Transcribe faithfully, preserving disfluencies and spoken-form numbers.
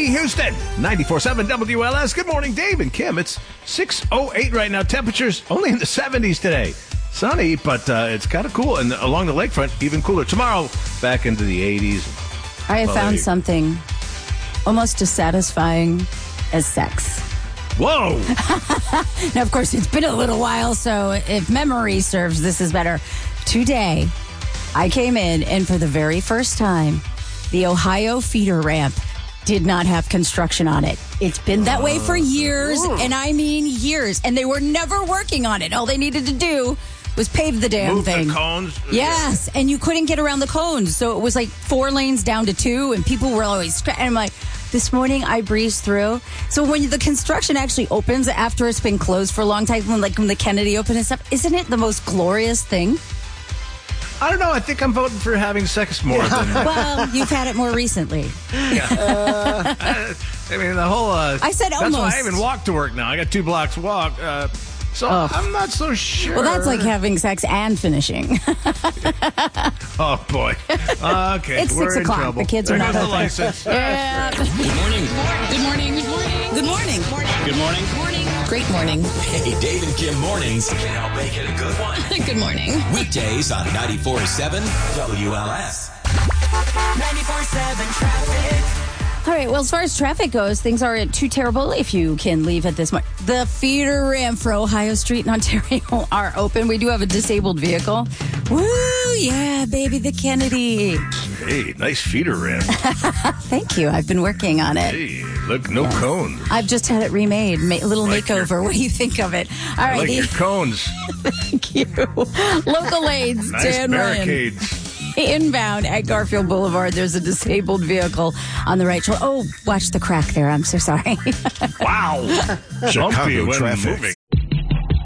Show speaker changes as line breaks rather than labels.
Whitney Houston, ninety-four point seven W L S. Good morning, Dave and Kim. It's six oh eight right now. Temperatures only in the seventies today. Sunny, but uh, it's kind of cool. And along the lakefront, even cooler. Tomorrow, back into the eighties.
I have
Well,
found
there you-
something almost as satisfying as sex.
Whoa!
Now, of course, it's been a little while, so if memory serves, this is better. Today, I came in, and for the very first time, the Ohio feeder ramp did not have construction on it. It's been that way for years, and I mean years, and they were never working on it. All they needed to do was pave the damn
Move
thing.
the cones.
Yes, and you couldn't get around the cones, so it was like four lanes down to two, and people were always scra- and I'm like, this morning I breezed through. So when the construction actually opens after it's been closed for a long time, when like when the Kennedy opened and stuff, isn't it the most glorious thing?
I don't know. I think I'm voting for having sex more than...
Well, you've had it more recently.
Uh, I mean, the whole... Uh,
I said
That's why I
almost.
even walk to work now. I got two blocks walk. Uh, so
Oh.
I'm not so sure.
Well, that's like having sex and finishing.
Oh, boy. Uh, okay,
It's
we're
six
in
o'clock.
trouble.
The kids
there
are not
goes the
open.
license.
Yeah.
Good morning.
Good morning. Good morning.
Good morning.
Good morning. Morning.
Great morning.
Hey, Dave and Kim mornings can help make it a good one.
Good morning.
Weekdays on ninety-four point seven W L S.
ninety-four point seven traffic.
All right, well, as far as traffic goes, things aren't too terrible if you can leave at this moment. The feeder ramp for Ohio Street in Ontario are open. We do have a disabled vehicle. Woo, yeah, baby, the Kennedy.
Hey, nice feeder ramp.
Thank you. I've been working on it.
Hey, look, no cones.
I've just had it remade. Ma- little
Like your-
makeover. What do you think of it? All
I
right,
like your
the-
cones.
thank you. Local lanes,
Nice
Dan Ryan.
barricades.
Inbound at Garfield Boulevard, there's a disabled vehicle on the right shoulder. Oh, watch the crack there. I'm so sorry.
Wow. Bumpy when
traffic.
moving.